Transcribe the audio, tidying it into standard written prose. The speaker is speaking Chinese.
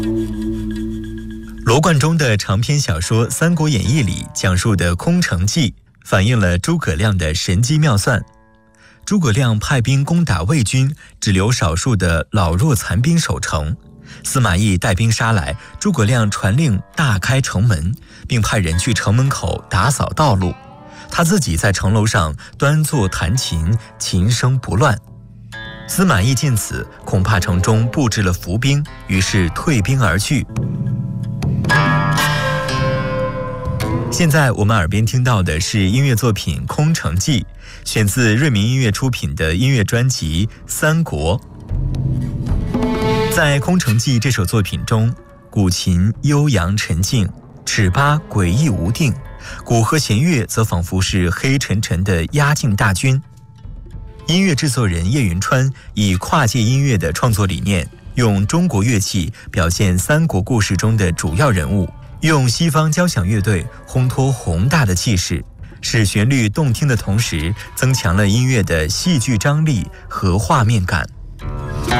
罗贯中的长篇小说《三国演义》里讲述的空城计，反映了诸葛亮的神机妙算。诸葛亮派兵攻打魏军，只留少数的老弱残兵守城。司马懿带兵杀来，诸葛亮传令大开城门，并派人去城门口打扫道路。他自己在城楼上端坐弹琴，琴声不乱。司马懿见此，恐怕城中布置了伏兵，于是退兵而去。现在我们耳边听到的是音乐作品《空城计》，选自瑞鸣音乐出品的音乐专辑《三国》。在《空城计》这首作品中，古琴悠扬沉静，尺八诡异无定，鼓和弦乐则仿佛是黑沉沉的压境大军。音乐制作人叶云川以跨界音乐的创作理念，用中国乐器表现三国故事中的主要人物，用西方交响乐队烘托宏大的气势，使旋律动听的同时，增强了音乐的戏剧张力和画面感。